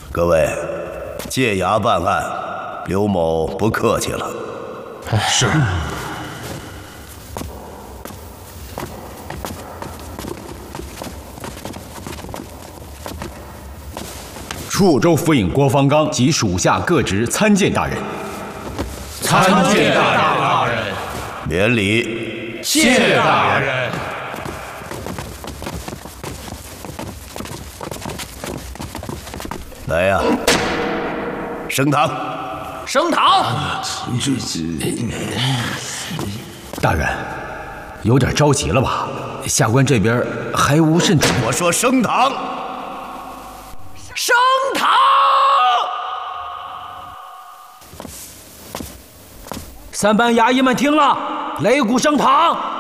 各位，戒衙办案，刘某不客气了。 是。 滁州府尹郭方刚及属下各职参见大人。 参见大人。 免礼。 谢大人。 来呀，升堂。 升堂。 大人，有点着急了吧？下官这边还无甚准。 我说升堂。 升堂！三班衙役们听了，擂鼓升堂。